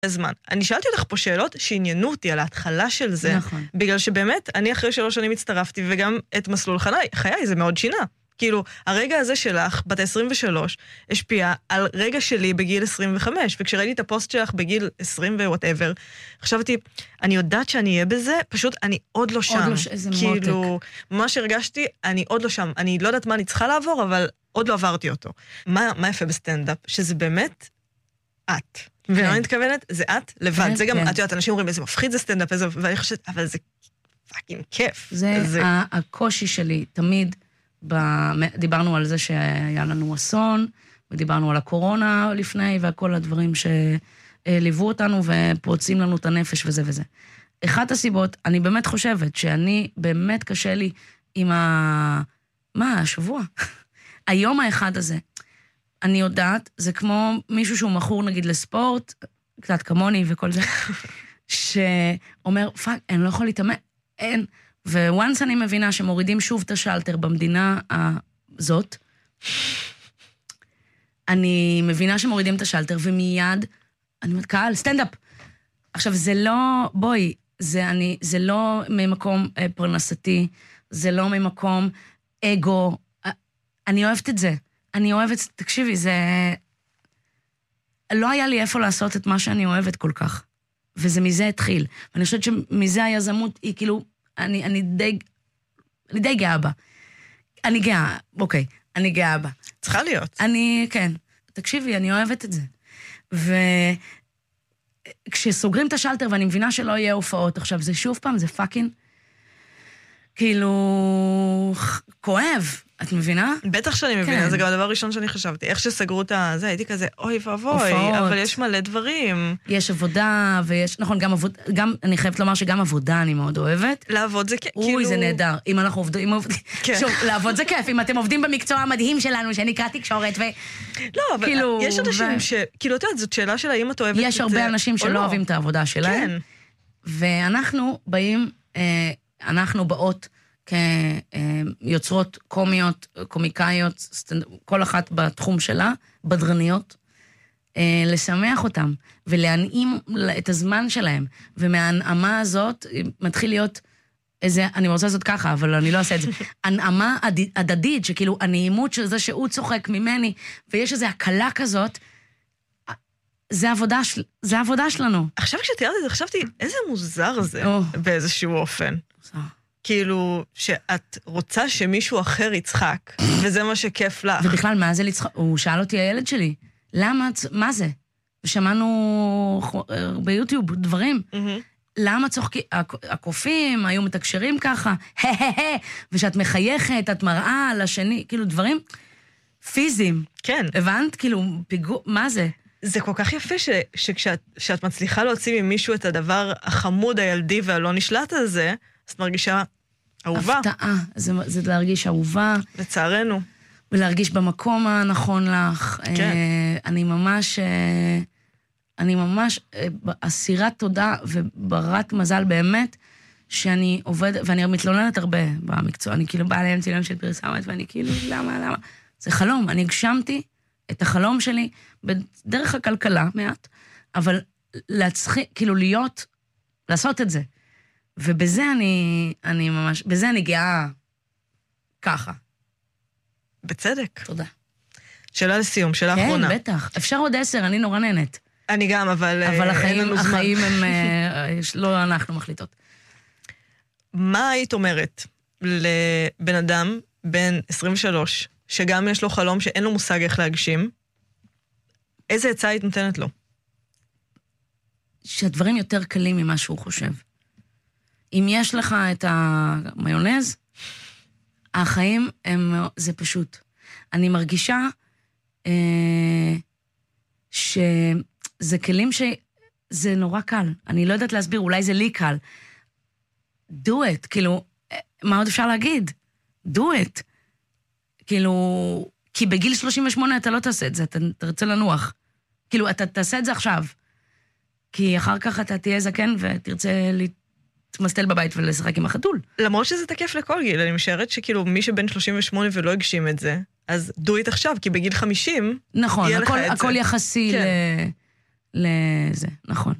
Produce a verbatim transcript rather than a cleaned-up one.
זמן. אני שאלתי אותך פה שאלות שעניינו אותי על ההתחלה של זה, נכון. בגלל שבאמת, אני אחרי שלוש שנים הצטרפתי, וגם את מסלול חיי, חיי זה מאוד שינה. כאילו, הרגע הזה שלך, בת עשרים ושלוש, השפיע על רגע שלי בגיל עשרים וחמש, וכשראיתי את הפוסט שלך בגיל עשרים ו-whatever, חשבתי, אני יודעת שאני אהיה בזה, פשוט אני עוד לא שם. עוד לא ש... איזה כאילו, מותק. ממש הרגשתי, אני עוד לא שם. אני לא יודעת מה אני צריכה לעבור, אבל עוד לא עברתי אותו. מה, מה יפה בסטנדאפ? שזה באמת את. ולא אני מתכוונת, זה את לבד. זה גם, את יודעת, אנשים אומרים, איזה מפחיד זה סטנדאפ, איזה, ואני חושבת, אבל זה פאקינג כיף. זה הקושי שלי, תמיד, דיברנו על זה שהיה לנו אסון, ודיברנו על הקורונה לפני, וכל הדברים שליוו אותנו, ופוצעים לנו את הנפש וזה וזה. אחת הסיבות, אני באמת חושבת, שאני באמת קשה לי עם ה... מה, השבוע? היום האחד הזה. אני יודעת, זה כמו מישהו שהוא מכור נגיד לספורט, קצת כמוני וכל זה, שאומר, פאק, אני לא יכול להתאמן, אין. וואנס אני מבינה שמורידים שוב את השלטר במדינה הזאת, אני מבינה שמורידים את השלטר, ומיד, אני אומרת, קהל, סטנדאפ. עכשיו, זה לא, בואי, זה, אני, זה לא ממקום אה, פרנסתי, זה לא ממקום אגו, אני אוהבת את זה. אני אוהבת, תקשיבי, זה... לא היה לי איפה לעשות את מה שאני אוהבת כל כך. וזה מזה התחיל. ואני חושבת שמזה היזמות היא כאילו, אני, אני די, אני די גאה בה. אני גאה, אוקיי, אני גאה בה. צריכה להיות. אני, כן. תקשיבי, אני אוהבת את זה. וכשסוגרים את השלטר ואני מבינה שלא יהיה הופעות, עכשיו זה שוב פעם, זה פאקינג, כאילו, כואב. את מבינה? בטח שאני מבינה, זה גם הדבר הראשון שאני חשבתי. איך שסגרו את זה, הייתי כזה, אוי ואבוי, אבל יש מלא דברים. יש עבודה, ויש, נכון, גם עבודה, גם, אני חייבת לומר שגם עבודה אני מאוד אוהבת. לעבוד זה כיף, אוי, זה נהדר. אם אנחנו עובדים, שוב, לעבוד זה כיף, אם אתם עובדים במקצוע המדהים שלנו, שנקרא תקשורת, ו... לא, אבל יש אנשים ש... כאילו, את יודעת, זאת שאלה של האם את אוהבת את זה, יש הרבה אנשים שלא אוהבים את העבודה שלהם. ואנחנו באים, אנחנו באות כיוצרות קומיות, קומיקאיות, כל אחת בתחום שלה, בדרניות, לשמח אותם, ולהנעים את הזמן שלהם, ומההנעמה הזאת מתחיל להיות איזה, אני רוצה לעשות ככה, אבל אני לא אעשה את זה, הנעמה הדדית, שכאילו הנעימות של זה שהוא צוחק ממני, ויש איזו הקלה כזאת, זה העבודה, של, זה העבודה שלנו. עכשיו כשתיארתי את זה, חשבתי, איזה מוזר זה, באיזשהו אופן. מוזר. כאילו, שאת רוצה שמישהו אחר יצחק, וזה מה שכיף לך. ובכלל, מה זה לצחק? הוא שאל אותי, הילד שלי, למה, מה זה? ושמענו ביוטיוב דברים. למה צוחקים? הקופים היו מתקשרים ככה, ושאת מחייכת, את מראה לשני, כאילו דברים פיזיים. כן. הבנת? כאילו, פיגוע, מה זה? זה כל כך יפה שכשאת מצליחה להוציא ממישהו את הדבר החמוד, הילדי והלא נשלט הזה, אז מרגישה אהובה. הפתעה, זה, זה להרגיש אהובה. לצערנו. ולהרגיש במקום הנכון לך. כן. אני ממש, אני ממש, אסירת תודה וברת מזל באמת, שאני עובדת, ואני מתלוננת הרבה במקצוע, אני כאילו באה להם צילם של פרסומת, ואני כאילו, למה, למה? זה חלום, אני הגשמתי את החלום שלי, בדרך הכלכלה מעט, אבל להצחיק, כאילו להיות, לעשות את זה. ובזה אני, אני ממש, בזה אני גאה ככה. בצדק. תודה. שאלה לסיום, שאלה כן, אחרונה. כן, בטח. אפשר עוד עשר, אני נורא נהנית. אני גם, אבל... אבל החיים, החיים הם, לא אנחנו מחליטות. מה היית אומרת לבן אדם, בן עשרים ושלוש, שגם יש לו חלום שאין לו מושג איך להגשים, איזה עצה היית נותנת לו? שהדברים יותר קלים ממה שהוא חושב. אם יש לך את המיונז, החיים הם, זה פשוט. אני מרגישה אה, שזה כלים שזה נורא קל. אני לא יודעת להסביר, אולי זה לי קל. do it, כאילו, מה עוד אפשר להגיד? do it. כאילו, כי בגיל שלושים ושמונה אתה לא תעשה את זה, אתה תרצה לנוח. כאילו, אתה תעשה את זה עכשיו. כי אחר כך אתה תהיה זקן ותרצה להתמסטל בבית ולשחק עם החתול. למרות שזה תקף לכל גיל, אני משערת שכאילו מי שבין שלושים ושמונה ולא הגשים את זה, אז do it עכשיו, כי בגיל חמישים נכון, יהיה הכל, לך את הכל זה. יחסי כן. לזה, נכון.